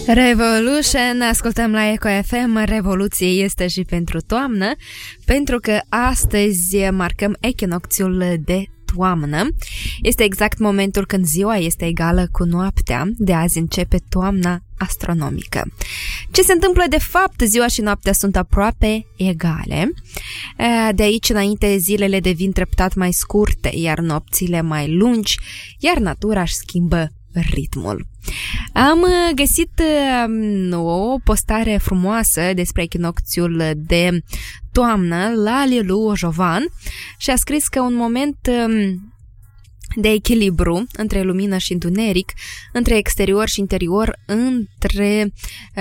Revolution, ascultăm la Eco FM. Revoluție este și pentru toamnă, pentru că astăzi marcăm echinocțiul de toamnă. Este exact momentul când ziua este egală cu noaptea. De azi începe toamna astronomică. Ce se întâmplă de fapt? Ziua și noaptea sunt aproape egale. De aici înainte zilele devin treptat mai scurte, iar nopțile mai lungi, iar natura își schimbă ritmul. Am găsit o postare frumoasă despre echinocțiul de toamnă la Lilu Jovan și a scris că un moment de echilibru între lumină și întuneric, între exterior și interior, între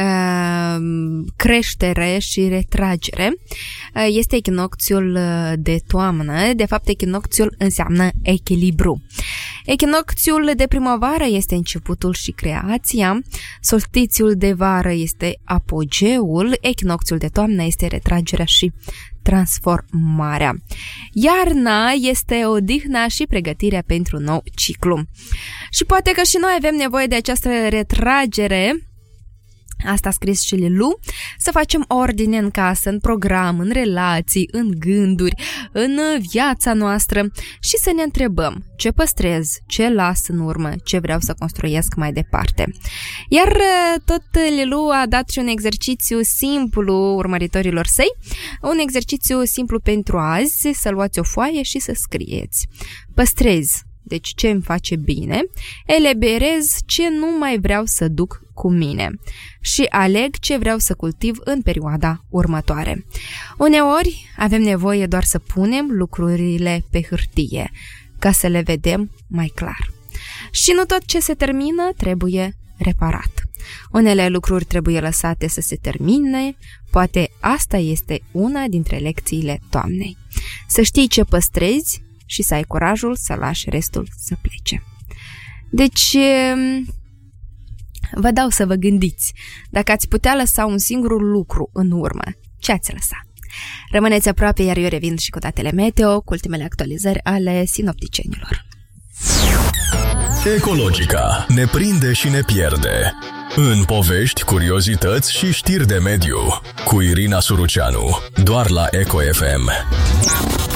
creștere și retragere, este echinocțiul de toamnă. De fapt, echinocțiul înseamnă echilibru. Echinocțiul de primăvară este începutul și creația, solstițiul de vară este apogeul, echinocțiul de toamnă este retragerea și transformarea. Iarna este odihna și pregătirea pentru un nou ciclu. Și poate că și noi avem nevoie de această retragere, asta a scris și Lilu, să facem ordine în casă, în program, în relații, în gânduri, în viața noastră și să ne întrebăm ce păstrez, ce las în urmă, ce vreau să construiesc mai departe. Iar tot Lilu a dat și un exercițiu simplu urmăritorilor săi, un exercițiu simplu pentru azi, să luați o foaie și să scrieți. Păstrez, deci ce îmi face bine, eliberez ce nu mai vreau să duc cu mine și aleg ce vreau să cultiv în perioada următoare. Uneori avem nevoie doar să punem lucrurile pe hârtie ca să le vedem mai clar. Și nu tot ce se termină trebuie reparat. Unele lucruri trebuie lăsate să se termine, poate asta este una dintre lecțiile toamnei. Să știi ce păstrezi și să ai curajul să lași restul să plece. Deci, vă dau să vă gândiți, dacă ați putea lăsa un singur lucru în urmă, ce ați lăsa? Rămâneți aproape, iar eu revin și cu datele meteo, cu ultimele actualizări ale sinopticienilor. Ecologica ne prinde și ne pierde. În povești, curiozități și știri de mediu. Cu Irina Suruceanu, doar la Eco FM.